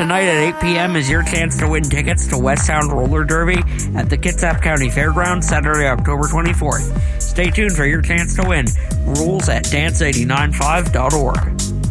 Tonight at 8 p.m. is your chance to win tickets to West Sound Roller Derby at the Kitsap County Fairgrounds Saturday, October 24th. Stay tuned for your chance to win. Rules at dance895.org.